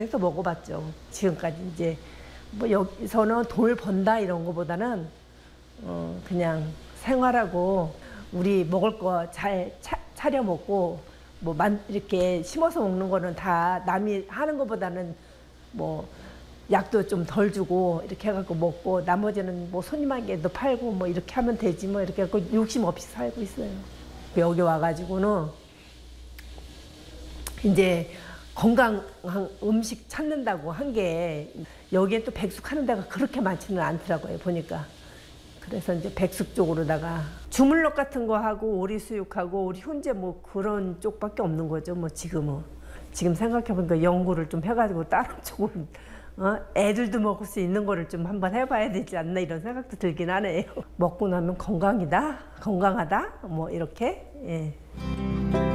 해서 먹어봤죠. 지금까지 이제 뭐 여기서는 돈을 번다 이런 거보다는 그냥 생활하고 우리 먹을 거 잘 차려 먹고 뭐 이렇게 심어서 먹는 거는 다 남이 하는 거보다는 뭐 약도 좀 덜 주고 이렇게 해갖고 먹고 나머지는 뭐 손님에게도 팔고 뭐 이렇게 하면 되지 뭐 이렇게 해갖고 욕심 없이 살고 있어요. 여기 와가지고는 이제 건강한 음식 찾는다고 한 게 여기에 또 백숙 하는 데가 그렇게 많지는 않더라고요 보니까. 그래서 이제 백숙 쪽으로다가 주물럭 같은 거 하고 오리 수육하고 오리 훈제 뭐 그런 쪽밖에 없는 거죠 뭐 지금은. 지금 생각해보니까 연구를 좀 해가지고 다른 쪽은 애들도 먹을 수 있는 거를 좀 한번 해봐야 되지 않나 이런 생각도 들긴 하네요. 먹고 나면 건강하다 뭐 이렇게. 예.